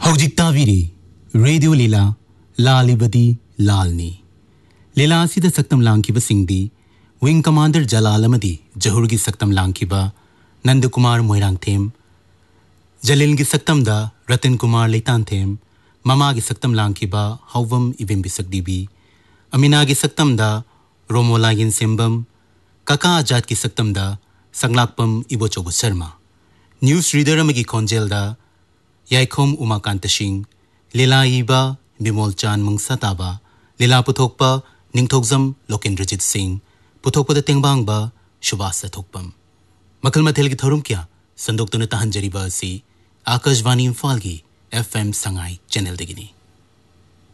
ꯍꯧꯖꯤꯛ ꯇꯥꯕꯤꯔꯤ ꯔꯦꯗꯤꯑꯣ ꯂꯤꯂꯥ ꯂꯥꯜꯂꯤꯕꯗꯤ ꯂꯥꯜꯅꯤ ꯂꯤꯂꯥ ꯑꯁꯤꯗ ꯁꯛꯇꯝ ꯂꯥꯡꯈꯤꯕꯁꯤꯡꯗꯤ ꯋꯤꯡ ꯀꯃꯥꯟꯗꯔ ꯖꯂꯥꯜ ꯑꯃꯗꯤ ꯖꯍꯨꯔꯒꯤ ꯁꯛꯇꯝ ꯂꯥꯡꯈꯤꯕ ꯅꯟꯗꯀꯨꯃꯥꯔ ꯃꯣꯏꯔꯥꯡꯊꯦꯝ, ꯖꯂꯤꯜꯒꯤ ꯁꯛꯇꯝꯗ ꯔꯇꯟ ꯀꯨꯃꯥꯔ ꯂꯩꯇꯥꯟꯊꯦꯝ, ꯃꯃꯥꯒꯤ ꯁꯛꯇꯝ ꯂꯥꯡꯈꯤꯕ ꯍꯥꯎꯕꯝ ꯏꯕꯦꯝꯕꯤ ꯁꯛꯗꯤꯕꯤ, ꯑꯃꯤꯅꯥꯒꯤ ꯁꯛꯇꯝꯗ ꯔꯣꯃꯣꯂꯥ ꯌꯦꯟꯁꯦꯝꯕꯝ, ꯀꯀꯥ ꯑꯖꯥꯗꯀꯤ ꯁꯛꯇꯝꯗ ꯁꯪꯂꯥꯛꯄꯝ ꯏꯕꯣꯆꯧꯕ ꯁꯔꯃ, ꯅ꯭ꯌꯨꯁ ꯔꯤꯗꯔ ꯑꯃꯒꯤ ꯈꯣꯟꯖꯦꯜꯗ ꯌꯥꯏꯈꯣꯝ ꯎꯃꯥꯀꯥꯟꯇ ꯁꯤꯡ, ꯂꯤꯂꯥ ꯏꯕ ꯕꯤꯃꯣꯜ ꯆꯥꯟ ꯃꯪꯁꯥꯇꯥꯕ, ꯂꯤꯂꯥ ꯄꯨꯊꯣꯛꯄ ꯅꯤꯡꯊꯧꯖꯝ ꯂꯣꯀꯦꯟꯗ꯭ꯔꯖꯤꯠ ꯁꯤꯡ, ꯄꯨꯊꯣꯛꯄꯗ ꯇꯦꯡꯕꯥꯡꯕ ꯁꯨꯕꯥꯁ ꯊꯣꯛꯄꯝ꯫ ꯃꯈꯜ ꯃꯊꯦꯜꯒꯤ ꯊꯧꯔꯝ ꯀꯌꯥ ꯁꯟꯗꯣꯛꯇꯨꯅ ꯇꯥꯍꯟꯖꯔꯤꯕ ꯑꯁꯤ आकाशवाणी इम्फाल की FM संगाई चैनल दगिनी।